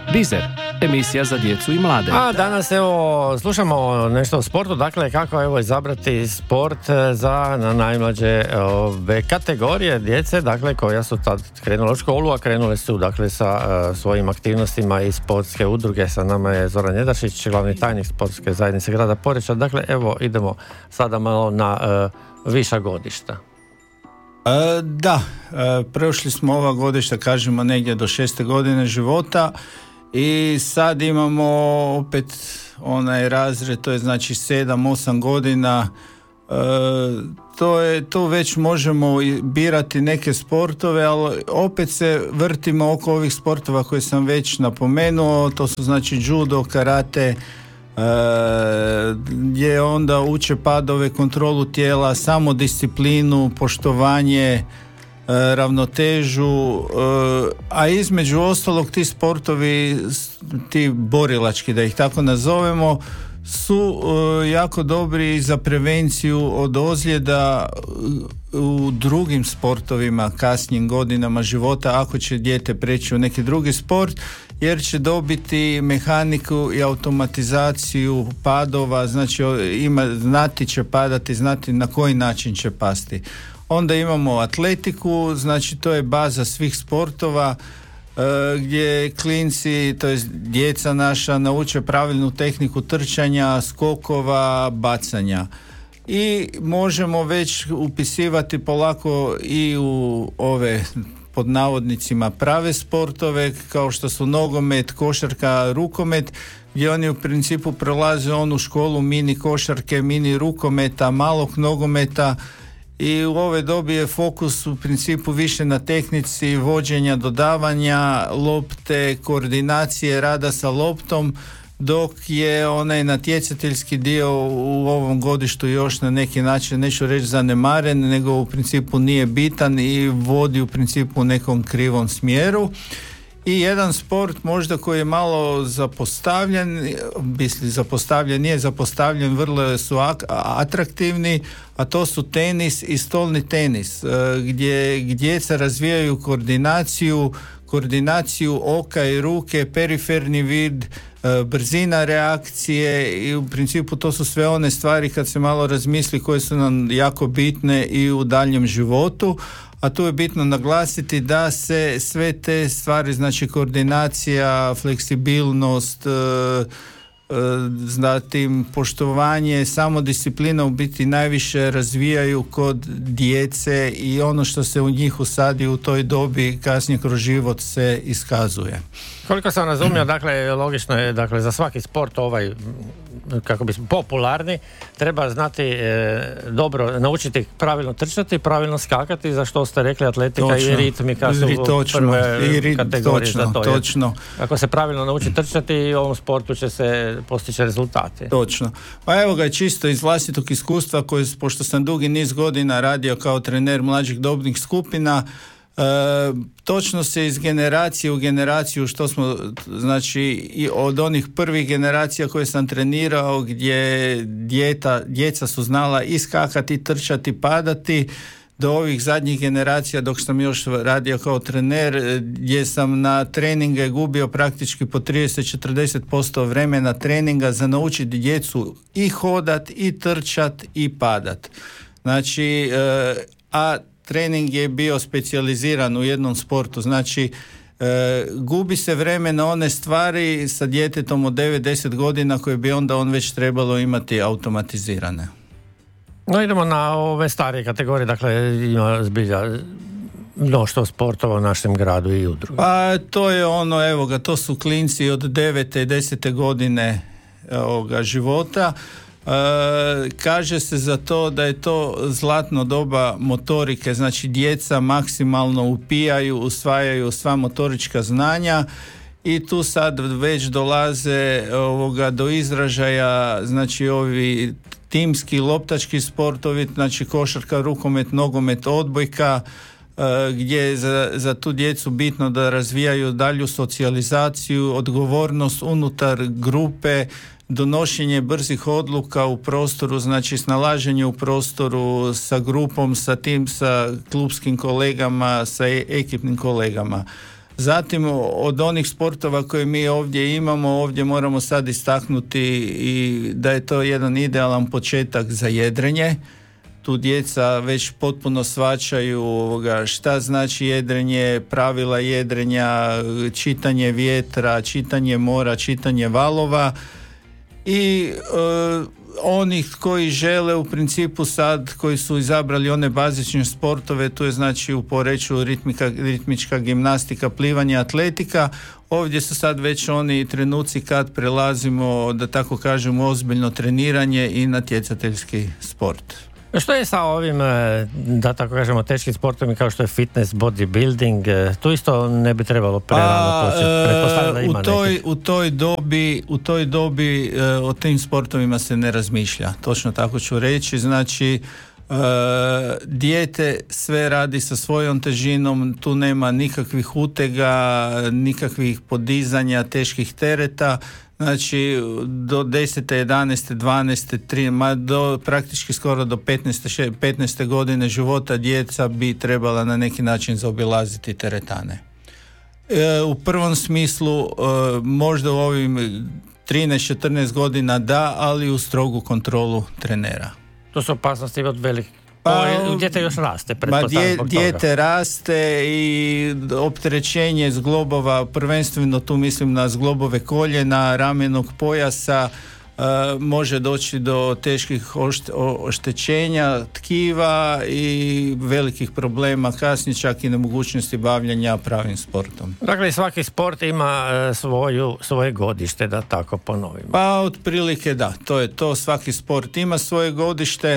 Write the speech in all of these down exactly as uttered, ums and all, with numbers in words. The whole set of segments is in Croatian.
Deezer, emisija za djecu i mlade. A danas evo slušamo nešto o sportu, dakle kako evo izabrati sport za na najmlađe ove kategorije djece, dakle koja su tad krenule u školu, a krenule su dakle sa uh, svojim aktivnostima i sportske udruge. Sa nama je Zoran Jedašić, glavni tajnik sportske zajednice grada Poreča. Dakle evo idemo sada malo na uh, viša godišta. E, da, e, prošli smo ova godišta, kažemo negdje do šeste godine života i sad imamo opet onaj razred, to je znači sedam osam godina, e, to je, to već možemo birati neke sportove, ali opet se vrtimo oko ovih sportova koje sam već napomenuo, to su znači judo, karate, E, gdje onda uče padove, kontrolu tijela, samodisciplinu, poštovanje, e, ravnotežu, e, a između ostalog ti sportovi, ti borilački da ih tako nazovemo, su e, jako dobri za prevenciju od ozljeda u drugim sportovima kasnijim godinama života ako će dijete preći u neki drugi sport, jer će dobiti mehaniku i automatizaciju padova, znači ima, znati će padati, znati na koji način će pasti. Onda imamo atletiku, znači to je baza svih sportova, e, gdje klinci, to je djeca naša, nauče pravilnu tehniku trčanja, skokova, bacanja. I možemo već upisivati polako i u ove pod navodnicima prave sportove kao što su nogomet, košarka, rukomet, gdje oni u principu prolaze onu školu mini košarke, mini rukometa, malog nogometa i u ove dobi je fokus u principu više na tehnici vođenja, dodavanja lopte, koordinacije rada sa loptom, dok je onaj natjecateljski dio u ovom godištu još na neki način, neću reći zanemaren, nego u principu nije bitan i vodi u principu u nekom krivom smjeru. I jedan sport možda koji je malo zapostavljen, misli zapostavljen, nije zapostavljen, vrlo su atraktivni, a to su tenis i stolni tenis, gdje djeca razvijaju koordinaciju, koordinaciju oka i ruke, periferni vid, brzina reakcije i u principu to su sve one stvari kad se malo razmisli koje su nam jako bitne i u daljem životu, a tu je bitno naglasiti da se sve te stvari, znači koordinacija, fleksibilnost, zatim poštovanje, samodisciplina u biti najviše razvijaju kod djece i ono što se u njih usadi u toj dobi kasnije kroz život se iskazuje. Koliko sam razumio, dakle, logično je, dakle, za svaki sport ovaj, kako bi popularni, treba znati e, dobro, naučiti pravilno trčati, pravilno skakati, za što ste rekli atletika točno. I ritmika su točno. prve I rit, kategorije točno, za to. Točno. Ako se pravilno nauči trčati, i u ovom sportu će se postići rezultati. Točno. Pa evo ga, čisto iz vlastitog iskustva, koje, pošto sam dugi niz godina radio kao trener mlađih dobnih skupina, E, točno se iz generacije u generaciju, što smo, znači i od onih prvih generacija koje sam trenirao, gdje djeta, djeca su znala iskakati, trčati, padati, do ovih zadnjih generacija dok sam još radio kao trener, gdje sam na treninge gubio praktički po trideset do četrdeset posto vremena treninga za naučiti djecu i hodat, i trčat, i padat. Znači, e, a trening je bio specijaliziran u jednom sportu, znači e, gubi se vreme na one stvari sa djetetom od devet do deset godina koje bi onda on već trebalo imati automatizirane. No idemo na ove starije kategorije, dakle ima zbilja mnoštvo sportova u našem gradu i udrugu. Pa to je ono, evo ga, to su klinci od devete i desete godine ovoga života. E, kaže se za to da je to zlatno doba motorike, znači djeca maksimalno upijaju, usvajaju sva motorička znanja i tu sad već dolaze ovoga do izražaja, znači ovi timski, loptački sportovi, znači košarka, rukomet, nogomet, odbojka, gdje je za, za tu djecu bitno da razvijaju dalju socijalizaciju, odgovornost unutar grupe, donošenje brzih odluka u prostoru, znači snalaženje u prostoru sa grupom, sa tim, sa klubskim kolegama, sa ekipnim kolegama. Zatim od onih sportova koje mi ovdje imamo, ovdje moramo sad istaknuti i da je to jedan idealan početak za jedrenje. Tu djeca već potpuno shvaćaju ovoga, šta znači jedrenje, pravila jedrenja, čitanje vjetra, čitanje mora, čitanje valova i e, onih koji žele u principu sad, koji su izabrali one bazične sportove, tu je znači u Poreču ritmika, ritmička gimnastika, plivanje, atletika. Ovdje su sad već oni trenuci kad prelazimo, da tako kažem, ozbiljno treniranje i natjecateljski sport. Što je sa ovim, da tako kažemo, teškim sportovima kao što je fitness, bodybuilding? Tu isto ne bi trebalo prerano početi. Pretpostavljam da ima u toj, nekih. u toj dobi, u toj dobi o tim sportovima se ne razmišlja. Točno tako ću reći. Znači, dijete sve radi sa svojom težinom, tu nema nikakvih utega, nikakvih podizanja teških tereta. Znači do desete, jedanaeste, dvanaeste, tri, ma do praktički skoro do petnaeste, petnaeste godine života djeca bi trebala na neki način zaobilaziti teretane. E, u prvom smislu e, možda u ovim trinaest četrnaest godina da, ali u strogu kontrolu trenera. To su opasnosti od velikih. Pa, dijete još raste, ma dje, dijete raste i opterećenje zglobova, prvenstveno tu mislim na zglobove koljena, ramenog pojasa, e, može doći do teških ošte, oštećenja tkiva i velikih problema, kasnije čak i nemogućnosti bavljanja pravim sportom. Dakle, svaki sport ima e, svoju, svoje godište, da tako ponovimo. Pa otprilike da, to je to, svaki sport ima svoje godište.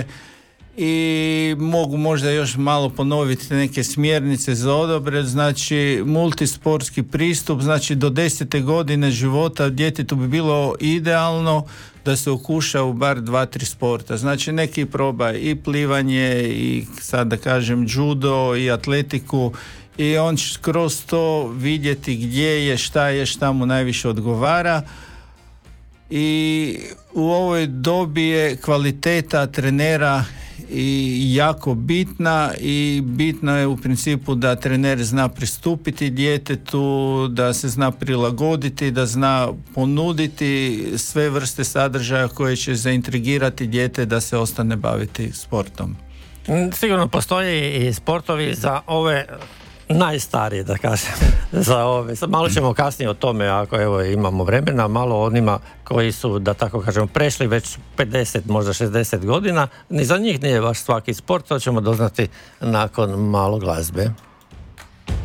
I mogu možda još malo ponoviti neke smjernice za odabir. Znači multisportski pristup, znači do desete godine života djetetu bi bilo idealno da se okuša u bar dva, tri sporta. Znači neki proba i plivanje i sad da kažem judo i atletiku i on će kroz to vidjeti gdje je, šta je, šta mu najviše odgovara. I u ovoj dobi je kvaliteta trenera i jako bitna i bitno je u principu da trener zna pristupiti djetetu, da se zna prilagoditi, da zna ponuditi sve vrste sadržaja koje će zaintrigirati dijete da se ostane baviti sportom. Sigurno postoje i sportovi za ove najstarije, da kažem, za ove. Malo ćemo kasnije o tome, ako evo imamo vremena, malo onima koji su, da tako kažemo, prešli već pedeset, možda šezdeset godina. Ni za njih nije baš svaki sport, to ćemo doznati nakon malo glazbe.